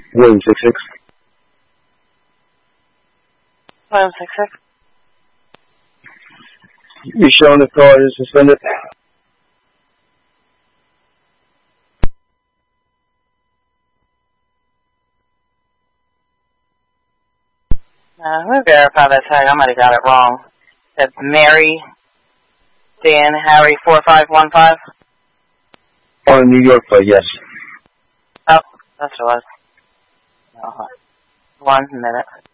William 66. William 66. You showing the car is suspended? Let me verify that tag. I might have got it wrong. That's Mary, Dan, Harry, 4515. On a New York plate, yes. Oh, that's what it was. 1 minute.